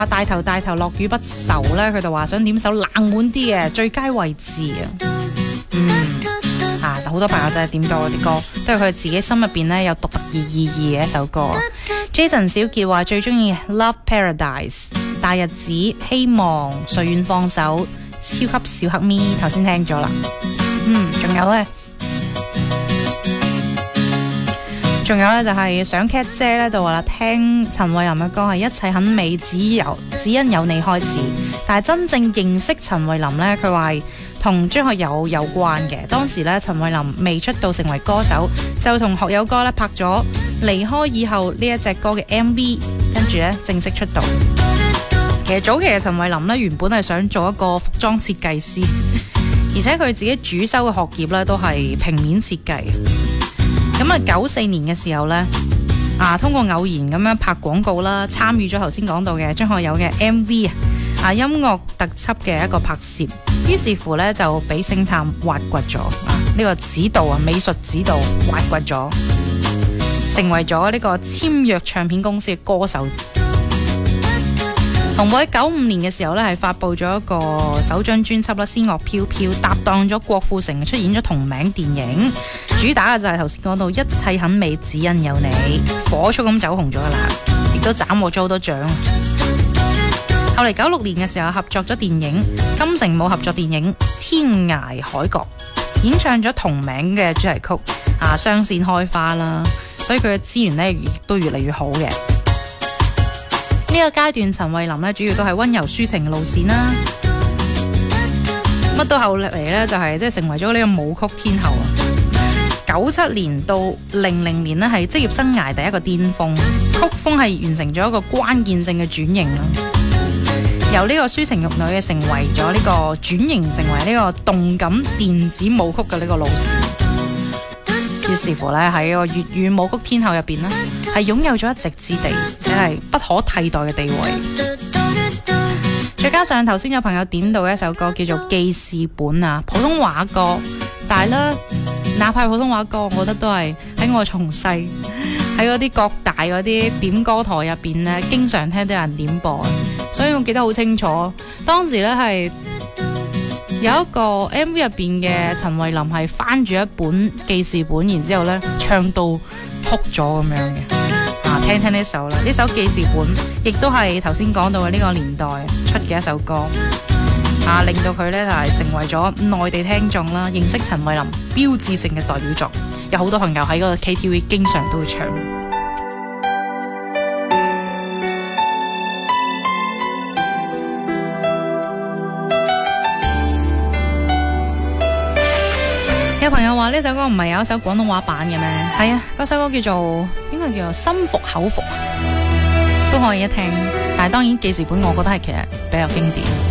大頭落雨不愁咧，佢就話想點首冷門啲嘅最佳位置啊。好多朋友真係點到嗰啲歌，都係佢自己心入邊咧有獨特意義嘅一首歌。Jason 小傑話最中意 Love Paradise、大日子、希望、誰願放手、超級小黑咪，頭先聽咗啦。仲有咧就係想 Cat 姐咧就話啦，聽陳慧琳嘅歌係一切很美，只因有你開始。但係真正認識陳慧琳咧，佢話係同張學友有關嘅。當時咧陳慧琳未出道成為歌手，就同學友哥咧拍咗離開以後呢一隻歌嘅 MV， 跟住咧正式出道。其實早期嘅陳慧琳咧原本係想做一個服裝設計師，而且佢自己主修嘅學業咧都係平面設計。咁啊，94年嘅時候呢，通過偶然咁樣拍廣告啦，參與咗頭先講到嘅張學友嘅 MV 音樂特輯嘅一個拍攝，於是乎呢，就俾星探挖掘咗呢個指導美術指導挖掘咗，成為咗呢個簽約唱片公司嘅歌手。同佢喺95年嘅時候呢，係發佈咗一個首張專輯啦，《仙樂飄飄》，搭檔咗郭富城出演咗同名電影，主打嘅就係頭先講到一切很美，只因有你，火速咁走紅咗啦，亦都斬獲咗好多獎。後嚟96年嘅時候合作咗電影《金城武》合作電影《天涯海角》，演唱咗同名嘅主題曲雙線開花啦，所以佢嘅資源呢亦都越嚟越好嘅。呢個階段陳慧琳咧主要都係溫柔抒情嘅路線啦，乜到後嚟咧就係即係成為咗呢個舞曲天后。97年到00年呢係職業生涯第一個巔峰，曲風係完成咗一個關鍵性嘅轉型啦，由呢個抒情玉女嘅成為咗呢個轉型成為呢個動感電子舞曲嘅呢個路線。於是乎咧喺個粵語舞曲天后入邊呢係擁有咗一席之地，且係不可替代嘅地位。再加上頭先有朋友點到一首歌叫做記事本普通話歌，但係咧哪怕普通話歌，我覺得都係喺我從細喺嗰啲各大嗰啲點歌台入邊呢經常聽到有人點播，所以我記得好清楚。當時呢係有一個 MV 入邊嘅陳慧琳係翻住一本記事本，然之後呢唱到哭咗咁樣嘅。聽聽呢首啦，呢首記事本亦都係頭先講到嘅呢個年代出嘅一首歌，令到佢呢就係成為咗內地聽眾啦認識陳慧琳標誌性嘅代表作，有好多朋友喺嗰個 KTV 經常都會唱。有朋友話呢首歌唔係有一首廣東話版嘅咩？係啊，嗰首歌叫做應該叫做心服口服，都可以一聽。但係當然記事本我覺得係其實比較經典。